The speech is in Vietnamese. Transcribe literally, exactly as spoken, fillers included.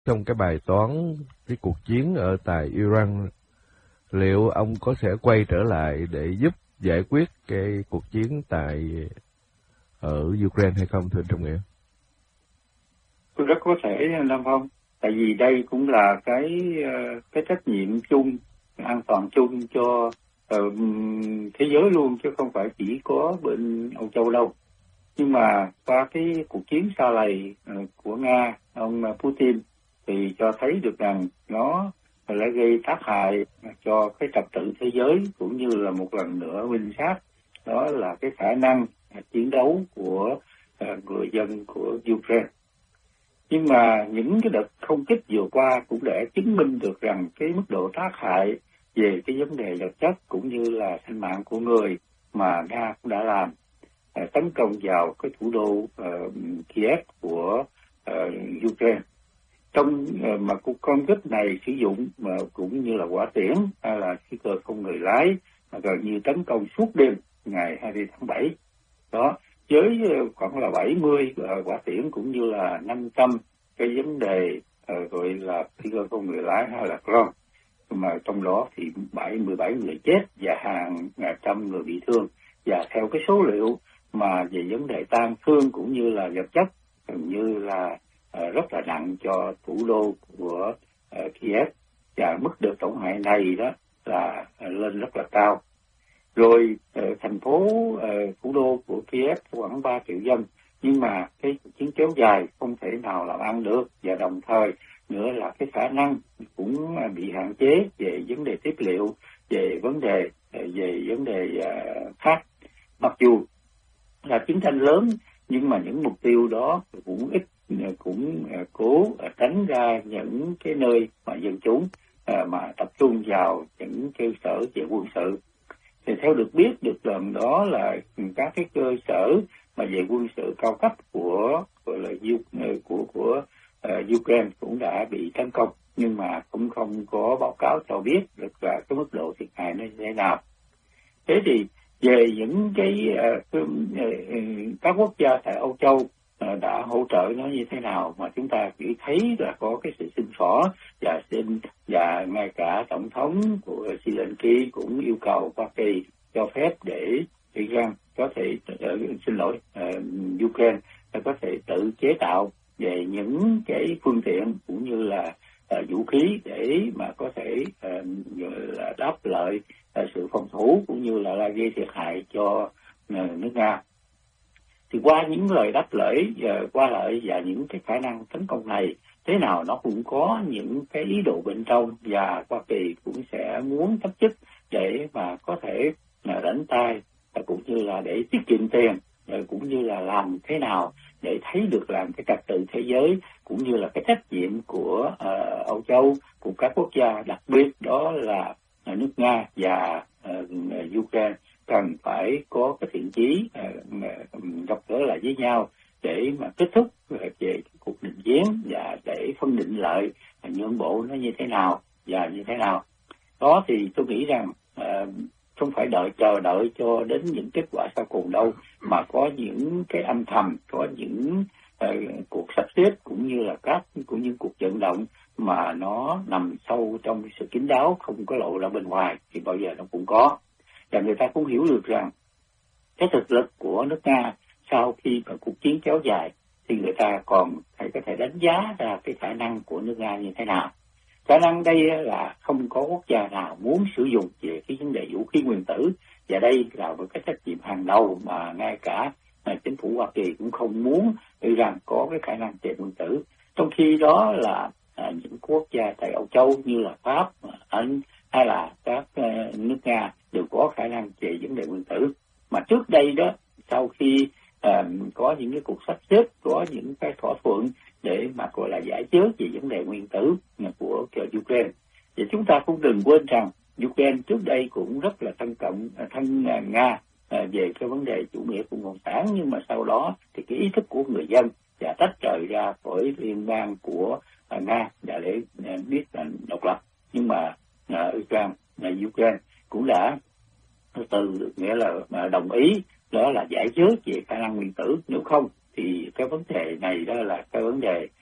trong cái bài toán cái cuộc chiến ở tại Iran, liệu ông có sẽ quay trở lại để giúp giải quyết cái cuộc chiến tại ở Ukraine hay không, thưa Trọng Nghĩa? Tôi rất có thể, Lâm Phong, tại vì đây cũng là cái cái trách nhiệm chung, an toàn chung cho uh, thế giới luôn, chứ không phải chỉ có bên Âu Châu đâu. Nhưng mà qua cái cuộc chiến xa lầy uh, của Nga, ông Putin thì cho thấy được rằng nó lại gây tác hại cho cái trật tự thế giới, cũng như là một lần nữa minh xác đó là cái khả năng chiến đấu của uh, người dân của Ukraine. Nhưng mà những cái đợt không kích vừa qua cũng để chứng minh được rằng cái mức độ tác hại về cái vấn đề vật chất cũng như là sinh mạng của người mà Nga cũng đã làm, à, tấn công vào cái thủ đô uh, Kiev của uh, Ukraine. Trong uh, mà cuộc không kích này sử dụng uh, cũng như là hỏa tiễn hay là phi cơ không người lái, gần như tấn công suốt đêm ngày hai mươi tháng bảy. Đó, với khoảng là bảy mươi uh, hỏa tiễn cũng như là năm trăm cái vấn đề uh, gọi là phi cơ không người lái hay là drone, mà trong đó thì bảy mười bảy người chết và hàng trăm người bị thương. Và theo cái số liệu mà về vấn đề tang thương cũng như là vật chất gần như là uh, rất là nặng cho thủ đô của uh, Kiev, và mức độ tổn hại này đó là uh, lên rất là cao. Rồi uh, thành phố uh, thủ đô của Kiev khoảng ba triệu dân, nhưng mà cái chiến kéo dài không thể nào làm ăn được, và đồng thời nữa là cái khả năng cũng bị hạn chế về vấn đề tiếp liệu, về vấn đề về vấn đề uh, khác. Mặc dù là chiến tranh lớn, nhưng mà những mục tiêu đó cũng ít cũng uh, cố uh, tránh ra những cái nơi mà dân chúng uh, mà tập trung vào những cơ sở về quân sự. Thì theo được biết được rằng đó là các cái cơ sở mà về quân sự cao cấp của gọi là của của uh, Ukraine cũng đã bị tấn công, nhưng mà cũng không có báo cáo cho biết được là cái mức độ thiệt hại nó như thế nào. Thế thì về những cái uh, uh, uh, các quốc gia tại Âu Châu uh, đã hỗ trợ nó như thế nào, mà chúng ta chỉ thấy là có cái sự xin xỏ và xin và ngay cả tổng thống của Zelensky cũng yêu cầu Hoa Kỳ cho phép để Iran có thể uh, xin lỗi uh, Ukraine có thể tự chế tạo về những cái phương tiện cũng như là uh, vũ khí để mà có thể uh, là đáp lợi uh, sự phòng thủ cũng như là, là gây thiệt hại cho uh, nước Nga. Thì qua những lời đáp lợi uh, qua lợi và những cái khả năng tấn công này, thế nào nó cũng có những cái ý đồ bên trong, và Hoa Kỳ cũng sẽ muốn thách chức để mà có thể uh, đánh tay uh, cũng như là để tiết kiệm tiền, uh, cũng như là làm thế nào để thấy được làm cái trật tự thế giới cũng như là cái trách nhiệm của uh, Âu Châu, của các quốc gia, đặc biệt đó là uh, nước Nga và uh, Ukraine cần phải có cái thiện chí uh, gặp gỡ lại với nhau để mà kết thúc uh, về cuộc định chiến và để phân định lợi uh, nhượng bộ nó như thế nào và như thế nào. Đó thì tôi nghĩ rằng uh, không phải đợi chờ đợi cho đến những kết quả sau cùng đâu, mà có những cái âm thầm, có những uh, cuộc sắp xếp cũng như là các cũng những cuộc vận động mà nó nằm sâu trong sự kín đáo, không có lộ ra bên ngoài, thì bao giờ nó cũng có. Và người ta cũng hiểu được rằng cái thực lực của nước Nga sau khi mà cuộc chiến kéo dài thì người ta còn phải có thể đánh giá ra cái khả năng của nước Nga như thế nào. Khả năng đây là không có quốc gia nào muốn sử dụng về cái vấn đề vũ khí nguyên tử, và đây là một cái trách nhiệm hàng đầu mà ngay cả mà chính phủ Hoa Kỳ cũng không muốn rằng có cái khả năng về nguyên tử. Trong khi đó là à, những quốc gia tại Âu Châu như là Pháp, Anh hay là các uh, nước Nga đều có khả năng về vấn đề nguyên tử. Mà trước đây đó, sau khi uh, có những cái cuộc sắp xếp, có những cái thỏa thuận để mà gọi là giải chớp về vấn đề nguyên tử của Ukraine, thì chúng ta cũng đừng quên rằng Ukraine trước đây cũng rất là thân cận thân Nga về cái vấn đề chủ nghĩa của cộng sản, nhưng mà sau đó thì cái ý thức của người dân đã tách rời ra khỏi liên bang của Nga và để biết là độc lập. Nhưng mà Ukraine, Ukraine cũng đã từ nghĩa là đồng ý đó là giải chớp về khả năng nguyên tử, nếu không thì cái vấn đề này đó là cái vấn đề